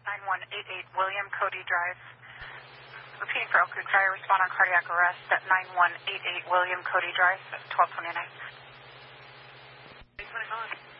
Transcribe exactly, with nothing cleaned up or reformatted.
nine one eight eight William Cody Drive. Repeating for Oak Creek Fire, respond on cardiac arrest at nine one eight eight William Cody Drive, twelve twenty-nine.